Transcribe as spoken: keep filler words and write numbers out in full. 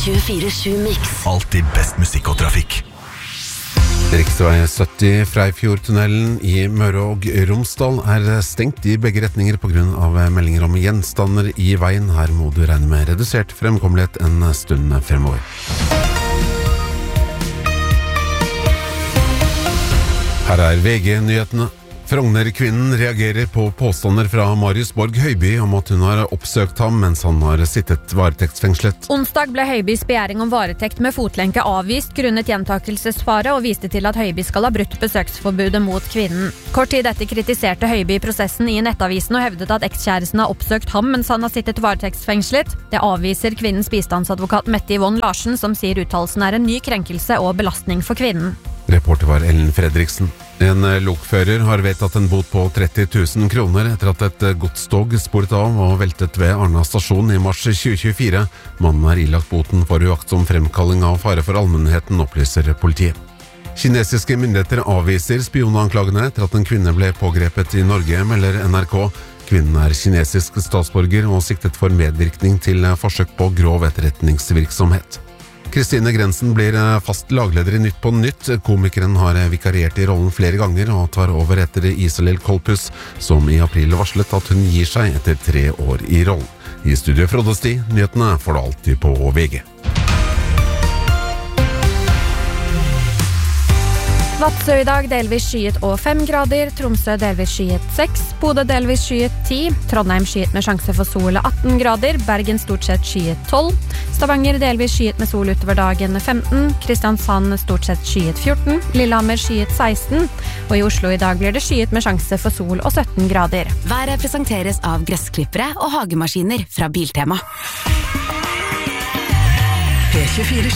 tjuefire sju Mix. Alltid best musikk og trafikk. Riksvei sytti Freifjordtunnelen i Møre og Romsdal er stengt i begge retninger på grunn av meldinger om gjenstander i veien. Her må du regne med redusert fremkommelighet en stund fremover. Her er V G-nyhetene. Frogner-kvinnen reagerer på påstander fra Marius Borg Høiby om at hun har oppsøkt ham mens han har sittet varetektsfengslet. Onsdag ble Høibys begjæring om varetekt med fotlenke avvist grunnet gjentakelsesfare og viste til at Høiby skal ha brutt besøksforbudet mot kvinnen. Kort tid etter kritiserte Høiby prosessen i Nettavisen og hevdet at ekskjæresten har oppsøkt ham mens han har sittet varetektsfengslet. Det avviser kvinnens bistandsadvokat Mette Yvonne Larsen, som sier uttalelsen er en ny krenkelse og belastning for kvinnen. Reporter var Ellen Fredriksen. En lokfører har vedtatt en bot på tretti tusen kroner etter at et godstog sporet av og veltet ved Arna stasjon i mars tjue tjuefire. Mannen er ilagt boten for uaktsom fremkalling av fare for allmennheten, opplyser politiet. Kinesiske myndigheter avviser spionanklagene etter at en kvinne ble pågrepet i Norge, melder N R K. Kvinnen er kinesisk statsborger og siktet for medvirkning til forsøk på grov etterretningsvirksomhet. Kristine Grensen blir fast lagleder i Nytt på Nytt. Komikeren har vikariert i rollen flere ganger og tar over etter Iselin Kolpus, som i april varslet at hun gir seg etter tre år i rollen. I studio Frode Sti, nyhetene får du alltid på V G. Vadsø i dag delvis skyet og fem grader, Tromsø delvis skyet seks, Bodø delvis skyet ti, Trondheim skyet med sjanse for sol atten grader, Bergen stort sett skyet tolv, Stavanger delvis skyet med sol utover dagen femten, Kristiansand stort sett skyet fjorten, Lillehammer skyet seksten, og i Oslo i dag blir det skyet med sjanse for sol og sytten grader. Været presenteres av gressklippere og hagemaskiner fra Biltema. P tjuefire